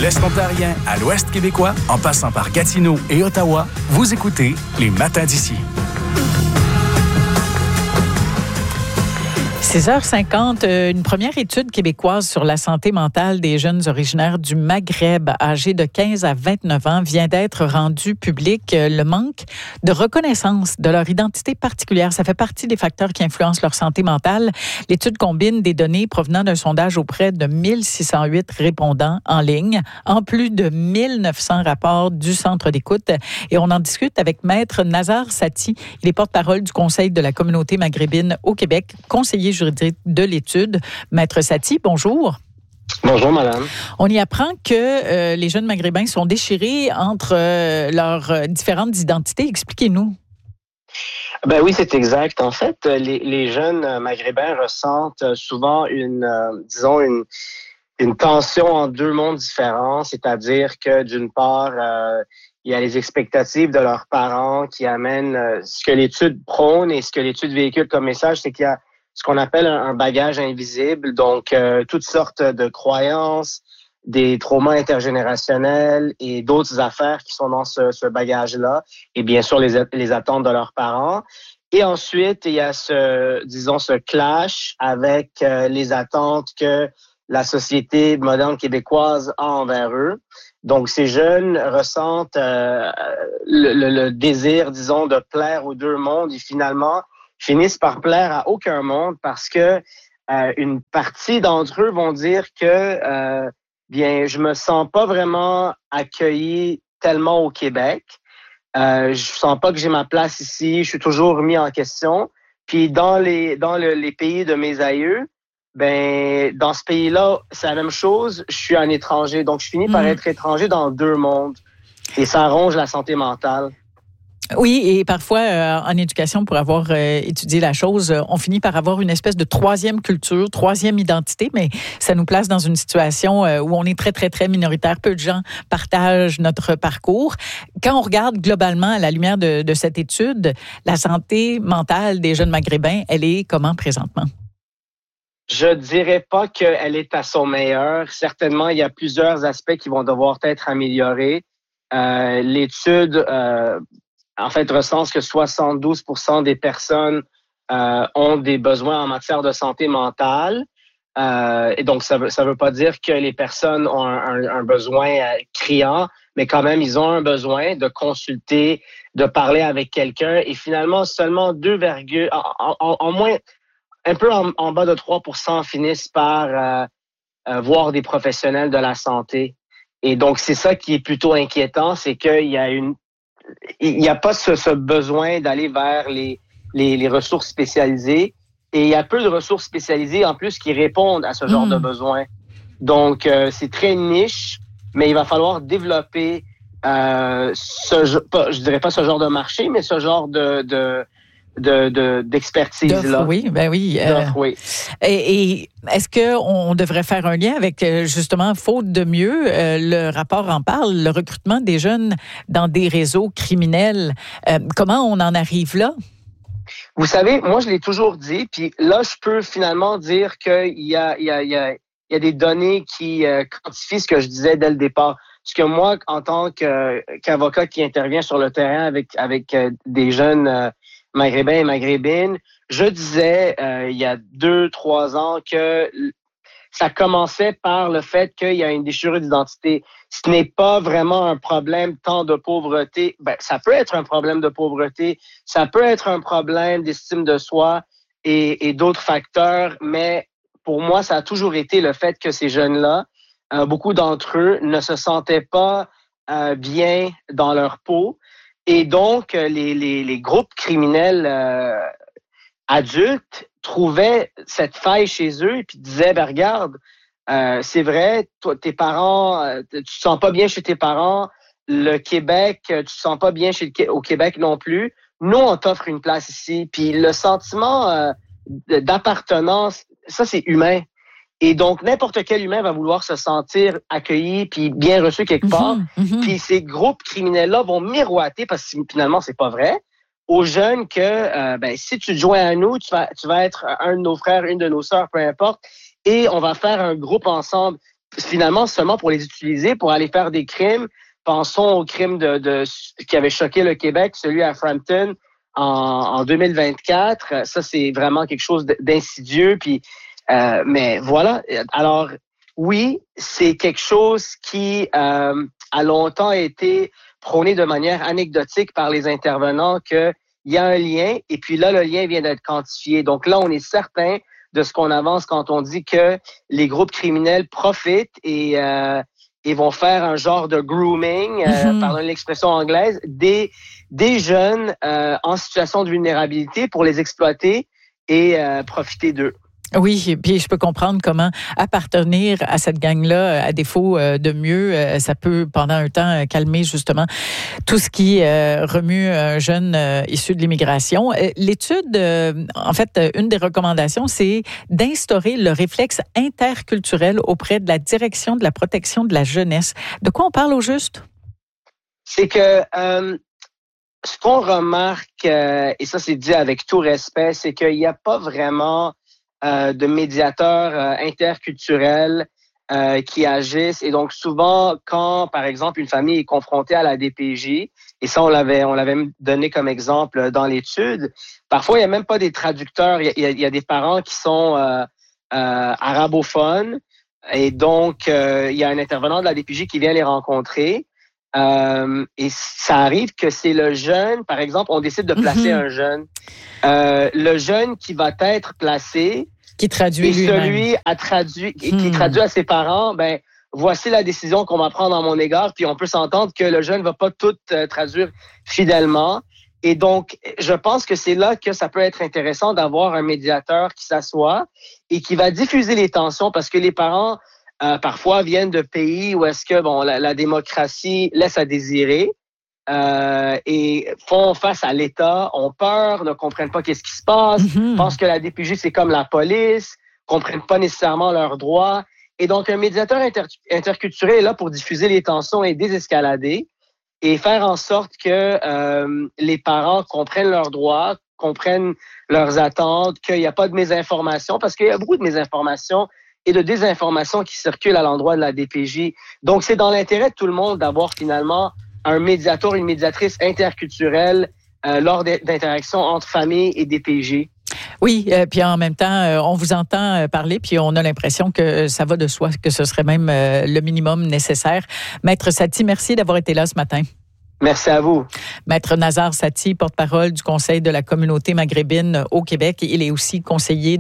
l'Est ontarien à l'Ouest québécois, en passant par Gatineau et Ottawa, vous écoutez Les Matins d'ici. 6h50, une première étude québécoise sur la santé mentale des jeunes originaires du Maghreb, âgés de 15 à 29 ans, vient d'être rendue publique. Le manque de reconnaissance de leur identité particulière, ça fait partie des facteurs qui influencent leur santé mentale. L'étude combine des données provenant d'un sondage auprès de 1608 répondants en ligne, en plus de 1900 rapports du centre d'écoute. Et on en discute avec Maître Nazar Sati. Il est porte-parole du Conseil de la communauté maghrébine au Québec, conseiller juridique de l'étude. Maître Sati, bonjour. Bonjour, madame. On y apprend que les jeunes maghrébins sont déchirés entre leurs différentes identités. Expliquez-nous. Ben oui, c'est exact. En fait, les jeunes maghrébins ressentent souvent une tension en deux mondes différents, c'est-à-dire que d'une part, il y a les expectatives de leurs parents qui amènent ce que l'étude prône et ce que l'étude véhicule comme message, c'est qu'il y a ce qu'on appelle un bagage invisible, donc toutes sortes de croyances, des traumas intergénérationnels et d'autres affaires qui sont dans ce bagage-là, et bien sûr les attentes de leurs parents. Et ensuite, il y a ce clash avec les attentes que la société moderne québécoise a envers eux. Donc, ces jeunes ressentent le désir, disons, de plaire aux deux mondes et finalement finissent par plaire à aucun monde parce que une partie d'entre eux vont dire que bien, je me sens pas vraiment accueilli tellement au Québec. Je sens pas que j'ai ma place ici. Je suis toujours remis en question. Puis dans les pays de mes aïeux, ben dans ce pays-là, c'est la même chose. Je suis un étranger, donc je finis par être étranger dans deux mondes. Et ça ronge la santé mentale. Oui, et parfois, en éducation, pour avoir étudié la chose, on finit par avoir une espèce de troisième culture, troisième identité, mais ça nous place dans une situation où on est très, très, très minoritaire. Peu de gens partagent notre parcours. Quand on regarde globalement à la lumière de cette étude, la santé mentale des jeunes maghrébins, elle est comment présentement? Je dirais pas qu'elle est à son meilleur. Certainement, il y a plusieurs aspects qui vont devoir être améliorés. L'étude en fait, recense que 72% des personnes ont des besoins en matière de santé mentale. Et donc, ça veut pas dire que les personnes ont un besoin criant, mais quand même, ils ont un besoin de consulter, de parler avec quelqu'un. Et finalement, seulement 2, en moins, un peu en bas de 3% finissent par voir des professionnels de la santé. Et donc, c'est ça qui est plutôt inquiétant, c'est qu'il y a pas ce besoin d'aller vers les ressources spécialisées et il y a peu de ressources spécialisées en plus qui répondent à ce genre de besoins. Donc, c'est très niche, mais il va falloir développer je dirais pas ce genre de marché, mais ce genre d'expertise-là. Oui, ben oui. Oui. Et est-ce qu'on devrait faire un lien avec, justement, faute de mieux, le rapport en parle, le recrutement des jeunes dans des réseaux criminels? Comment on en arrive là? Vous savez, moi, je l'ai toujours dit, puis là, je peux finalement dire qu'il y a des données qui quantifient ce que je disais dès le départ. Parce que moi, en tant qu'avocat qui intervient sur le terrain avec des jeunes maghrébins et maghrébines, je disais il y a 2-3 ans que ça commençait par le fait qu'il y a une déchirure d'identité. Ce n'est pas vraiment un problème tant de pauvreté. Ben, ça peut être un problème de pauvreté, ça peut être un problème d'estime de soi et d'autres facteurs, mais pour moi, ça a toujours été le fait que ces jeunes-là, beaucoup d'entre eux ne se sentaient pas bien dans leur peau. Et donc, les groupes criminels adultes trouvaient cette faille chez eux et puis disaient, ben regarde, c'est vrai, toi, tes parents, tu te sens pas bien chez tes parents, le Québec, tu te sens pas bien au Québec non plus. Nous, on t'offre une place ici. Puis le sentiment d'appartenance, ça, c'est humain. Et donc, n'importe quel humain va vouloir se sentir accueilli puis bien reçu quelque part. Puis ces groupes criminels-là vont miroiter, parce que finalement, c'est pas vrai, aux jeunes que si tu te joins à nous, tu vas être un de nos frères, une de nos sœurs, peu importe, et on va faire un groupe ensemble. finalement seulement pour les utiliser pour aller faire des crimes. Pensons au crime qui avait choqué le Québec, celui à Frampton en 2024. Ça, c'est vraiment quelque chose d'insidieux. Puis, mais voilà. Alors, oui, c'est quelque chose qui a longtemps été prôné de manière anecdotique par les intervenants qu'il y a un lien. Et puis là, le lien vient d'être quantifié. Donc là, on est certain de ce qu'on avance quand on dit que les groupes criminels profitent et vont faire un genre de grooming, pardon l'expression anglaise, des jeunes en situation de vulnérabilité pour les exploiter et profiter d'eux. Oui, puis je peux comprendre comment appartenir à cette gang-là, à défaut de mieux, ça peut pendant un temps calmer justement tout ce qui remue un jeune issu de l'immigration. L'étude, en fait, une des recommandations, c'est d'instaurer le réflexe interculturel auprès de la Direction de la protection de la jeunesse. De quoi on parle au juste? C'est que ce qu'on remarque, et ça c'est dit avec tout respect, c'est qu'il n'y a pas vraiment de médiateurs interculturels qui agissent. Et donc, souvent, quand, par exemple, une famille est confrontée à la DPJ, et ça, on l'avait donné comme exemple dans l'étude, parfois, il n'y a même pas des traducteurs. Il y a des parents qui sont arabophones, et donc, il y a un intervenant de la DPJ qui vient les rencontrer. Et ça arrive que c'est le jeune, par exemple, on décide de placer un jeune. Le jeune qui va être placé, qui traduit lui-même. Qui traduit à ses parents, ben voici la décision qu'on va prendre en mon égard, puis on peut s'entendre que le jeune va pas tout traduire fidèlement. Et donc, je pense que c'est là que ça peut être intéressant d'avoir un médiateur qui s'assoit et qui va diffuser les tensions, parce que les parents parfois viennent de pays où est-ce que la démocratie laisse à désirer. Et font face à l'État, ont peur, ne comprennent pas qu'est-ce qui se passe, pensent que la DPJ c'est comme la police, comprennent pas nécessairement leurs droits. Et donc un médiateur interculturel est là pour diffuser les tensions et désescalader et faire en sorte que les parents comprennent leurs droits, comprennent leurs attentes, qu'il n'y a pas de mésinformation, parce qu'il y a beaucoup de mésinformation et de désinformation qui circulent à l'endroit de la DPJ. Donc c'est dans l'intérêt de tout le monde d'avoir finalement un médiateur, une médiatrice interculturelle lors d'interactions entre famille et DPJ. Oui, puis en même temps, on vous entend parler, puis on a l'impression que ça va de soi, que ce serait même le minimum nécessaire. Maître Saty, merci d'avoir été là ce matin. Merci à vous. Maître Nazar Saty, porte-parole du Conseil de la communauté maghrébine au Québec. Il est aussi conseiller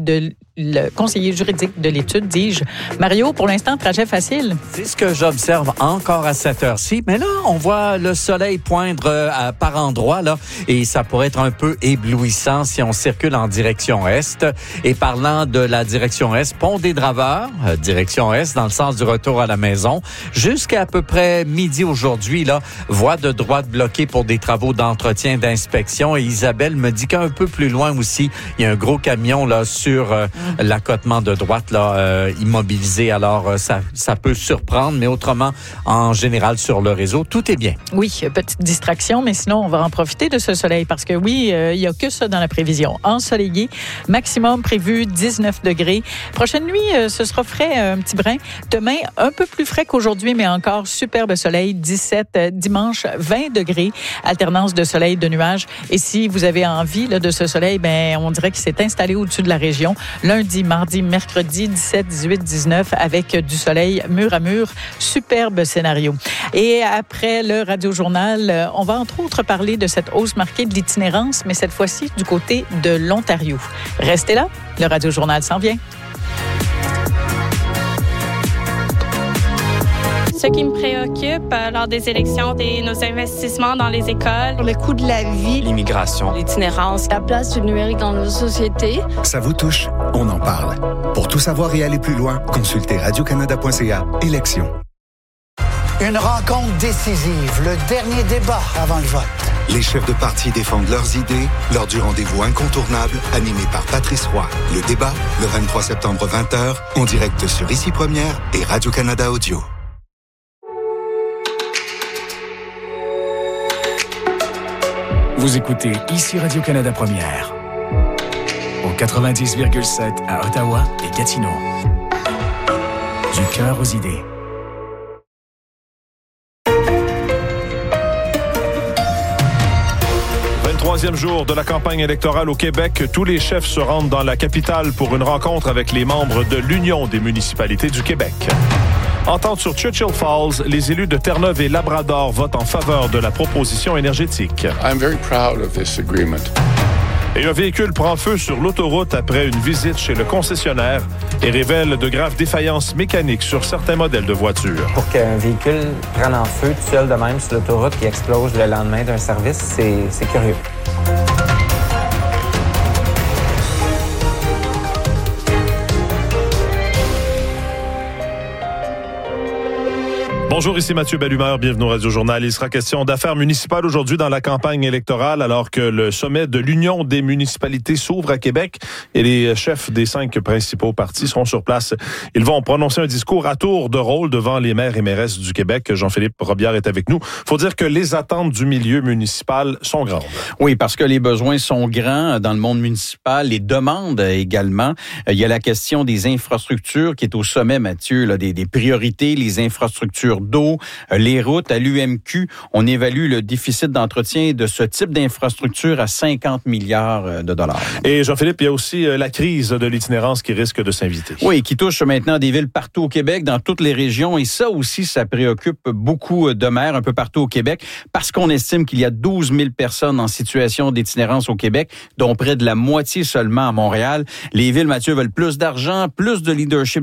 juridique de l'étude, dis-je. Mario, pour l'instant, trajet facile. C'est ce que j'observe encore à cette heure-ci. Mais là, on voit le soleil poindre par endroits, là, et ça pourrait être un peu éblouissant si on circule en direction est. Et parlant de la direction est, pont des Draveurs, direction est, dans le sens du retour à la maison, jusqu'à à peu près midi aujourd'hui, là, voie de droite bloquée pour des travaux d'entretien, d'inspection. Et Isabelle me dit qu'un peu plus loin aussi, il y a un gros camion là sur l'accotement de droite là immobilisé. Alors ça peut surprendre, mais autrement, en général sur le réseau, tout est bien. Oui, petite distraction, mais sinon on va en profiter de ce soleil parce que oui, il y a que ça dans la prévision. Ensoleillé, maximum prévu 19 degrés. Prochaine nuit, ce sera frais un petit brin. Demain, un peu plus frais qu'aujourd'hui, mais encore superbe soleil, 17 dimanche 20 degrés, alternance de soleil, de nuages. Et si vous avez envie là, de ce soleil, ben on dirait qu'il s'est installé au-dessus de la région. Lundi, mardi, mercredi, 17, 18, 19, avec du soleil mur à mur. Superbe scénario. Et après le Radio-Journal, on va entre autres parler de cette hausse marquée de l'itinérance, mais cette fois-ci du côté de l'Ontario. Restez là, le Radio-Journal s'en vient. Ce qui me préoccupe lors des élections, c'est nos investissements dans les écoles, le coût de la vie, l'immigration, l'itinérance, la place du numérique dans nos sociétés. Ça vous touche? On en parle. Pour tout savoir et aller plus loin, consultez radiocanada.ca. Élections. Une rencontre décisive, le dernier débat avant le vote. Les chefs de parti défendent leurs idées lors du rendez-vous incontournable animé par Patrice Roy. Le débat, le 23 septembre 20h, en direct sur Ici Première et Radio-Canada Audio. Vous écoutez Ici Radio-Canada Première, au 90,7 à Ottawa et Gatineau. Du cœur aux idées. troisième jour de la campagne électorale au Québec, tous les chefs se rendent dans la capitale pour une rencontre avec les membres de l'Union des municipalités du Québec. Entente sur Churchill Falls, les élus de Terre-Neuve et Labrador votent en faveur de la proposition énergétique. I'm very proud of this agreement. Et un véhicule prend feu sur l'autoroute après une visite chez le concessionnaire et révèle de graves défaillances mécaniques sur certains modèles de voitures. Pour qu'un véhicule prenne en feu tout seul de même sur l'autoroute qui explose le lendemain d'un service, c'est curieux. Bonjour, ici Mathieu Bellumeur, bienvenue au Radio-Journal. Il sera question d'affaires municipales aujourd'hui dans la campagne électorale alors que le sommet de l'Union des municipalités s'ouvre à Québec et les chefs des 5 principaux partis seront sur place. Ils vont prononcer un discours à tour de rôle devant les maires et mairesses du Québec. Jean-Philippe Robillard est avec nous. Faut dire que les attentes du milieu municipal sont grandes. Oui, parce que les besoins sont grands dans le monde municipal, les demandes également. Il y a la question des infrastructures qui est au sommet, Mathieu, là, des priorités, les infrastructures d'eau, les routes. À l'UMQ, on évalue le déficit d'entretien de ce type d'infrastructure à 50 milliards de dollars. Et Jean-Philippe, il y a aussi la crise de l'itinérance qui risque de s'inviter. Oui, qui touche maintenant des villes partout au Québec, dans toutes les régions. Et ça aussi, ça préoccupe beaucoup de maires un peu partout au Québec parce qu'on estime qu'il y a 12 000 personnes en situation d'itinérance au Québec, dont près de la moitié seulement à Montréal. Les villes, Mathieu, veulent plus d'argent, plus de leadership